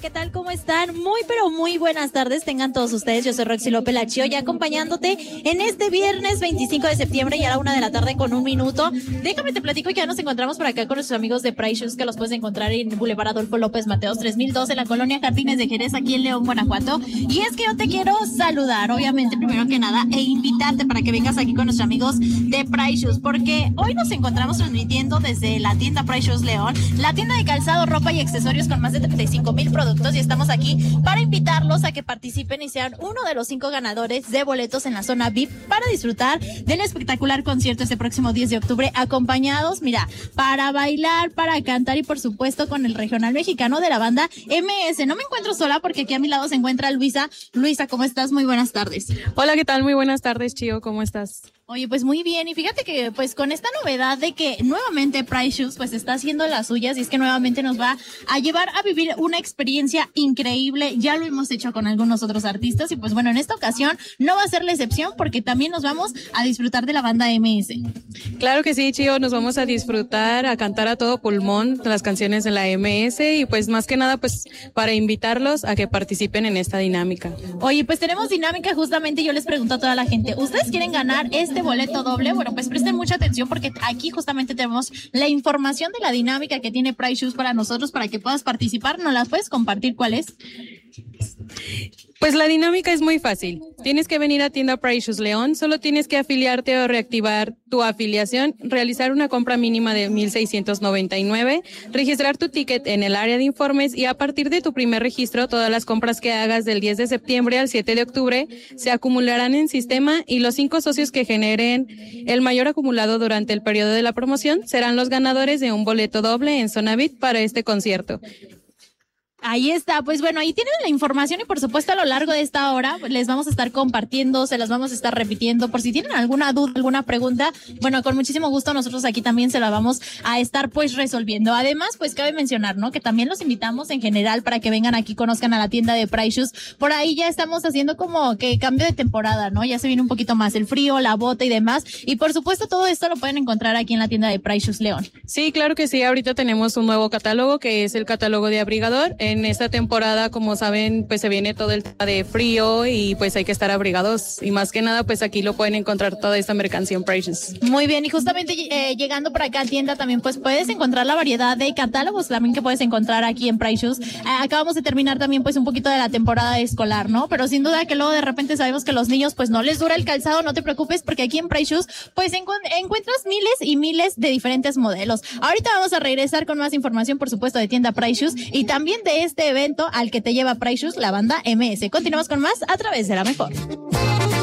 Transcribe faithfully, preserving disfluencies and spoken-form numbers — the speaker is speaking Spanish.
¿qué tal? ¿Cómo están? Muy, pero muy buenas tardes tengan todos ustedes. Yo soy Roxy López Lachio y acompañándote en este viernes veinticinco de septiembre y a la una de la tarde con un minuto. Déjame te platico que ya nos encontramos por acá con nuestros amigos de Price Shoes, que los puedes encontrar en Boulevard Adolfo López Mateos tres mil dos en la colonia Jardines de Jerez, aquí en León, Guanajuato. Y es que yo te quiero saludar, obviamente, primero que nada, e invitarte para que vengas aquí con nuestros amigos de Price Shoes, porque hoy nos encontramos transmitiendo desde la tienda Price Shoes León, la tienda de calzado, ropa y accesorios con más de treinta y cinco mil productos, y estamos aquí para invitarlos a que participen y sean uno de los cinco ganadores de boletos en la zona V I P para disfrutar del espectacular concierto este próximo diez de octubre, acompañados, mira, para bailar, para cantar y por supuesto con el regional mexicano de la banda M S. No me encuentro sola porque aquí a mi lado se encuentra Luisa. Luisa, ¿cómo estás? Muy buenas tardes. Hola, ¿qué tal? Muy buenas tardes, Chío, ¿cómo estás? Oye, pues muy bien, y fíjate que pues con esta novedad de que nuevamente Price Shoes pues está haciendo las suyas, y es que nuevamente nos va a llevar a vivir una experiencia increíble. Ya lo hemos hecho con algunos otros artistas y pues bueno, en esta ocasión no va a ser la excepción porque también nos vamos a disfrutar de la banda M S. Claro que sí, Chío, nos vamos a disfrutar, a cantar a todo pulmón las canciones de la M S y pues más que nada pues para invitarlos a que participen en esta dinámica. Oye, pues tenemos dinámica justamente, yo les pregunto a toda la gente, ¿ustedes quieren ganar este boleto doble? Bueno, pues presten mucha atención porque aquí justamente tenemos la información de la dinámica que tiene Price Shoes para nosotros, para que puedas participar. ¿Nos la puedes compartir cuál es? Pues la dinámica es muy fácil. Tienes que venir a tienda Price Shoes León, solo tienes que afiliarte o reactivar tu afiliación, realizar una compra mínima de mil seiscientos noventa y nueve, registrar tu ticket en el área de informes y a partir de tu primer registro, todas las compras que hagas del diez de septiembre al siete de octubre se acumularán en sistema y los cinco socios que generen el mayor acumulado durante el periodo de la promoción serán los ganadores de un boleto doble en zona V I P para este concierto. Ahí está, pues bueno, ahí tienen la información y por supuesto a lo largo de esta hora pues, les vamos a estar compartiendo, se las vamos a estar repitiendo por si tienen alguna duda, alguna pregunta, bueno, con muchísimo gusto nosotros aquí también se la vamos a estar pues resolviendo. Además, pues cabe mencionar, ¿no? Que también los invitamos en general para que vengan aquí, conozcan a la tienda de Price Shoes. Por ahí ya estamos haciendo como que cambio de temporada, ¿no? Ya se viene un poquito más el frío, la bota y demás, y por supuesto todo esto lo pueden encontrar aquí en la tienda de Price Shoes León. Sí, claro que sí, ahorita tenemos un nuevo catálogo que es el catálogo de abrigador. En esta temporada, como saben, pues se viene todo el tema de frío y pues hay que estar abrigados y más que nada pues aquí lo pueden encontrar toda esta mercancía en Price Shoes. Muy bien, y justamente eh, llegando por acá a tienda también pues puedes encontrar la variedad de catálogos también que puedes encontrar aquí en Price Shoes. Eh, acabamos de terminar también pues un poquito de la temporada escolar, ¿no? Pero sin duda que luego de repente sabemos que los niños pues no les dura el calzado, no te preocupes porque aquí en Price Shoes pues encu encuentras miles y miles de diferentes modelos. Ahorita vamos a regresar con más información, por supuesto, de tienda Price Shoes y también de este evento al que te lleva Price Shoes, la banda M S. Continuamos con más a través de La Mejor.